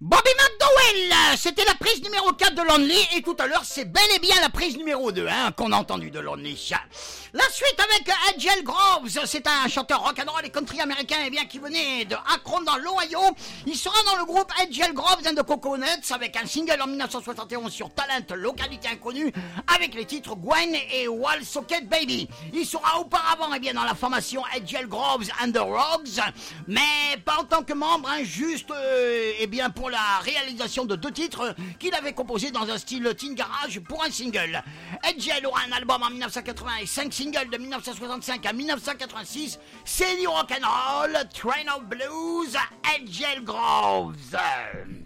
Bobby McDowell, c'était la prise numéro 4 de Lonely, et tout à l'heure c'est bel et bien la prise numéro 2 qu'on a entendu de Lonely. La suite avec H.L. Groves, c'est un chanteur rock'n'roll et country américain qui venait de Akron dans l'Ohio. Il sera dans le groupe H.L. Groves and the Coconuts avec un single en 1971 sur Talent, localité inconnue, avec les titres Gwen et Wall Socket Baby. Il sera auparavant dans la formation H.L. Groves and the Rogues, mais pas en tant que membre, juste pour la réalisation de 2 titres qu'il avait composés dans un style teen garage pour un single. H.L. aura un album en 1980 et 5 singles de 1965 à 1986. C'est du rock'n'roll, Train of Blues, H.L. Groves.